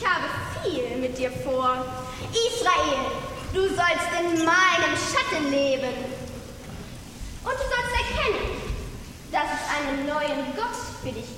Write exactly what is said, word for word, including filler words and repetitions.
Ich habe viel mit dir vor. Israel, du sollst in meinem Schatten leben. Und du sollst erkennen, dass es einen neuen Gott für dich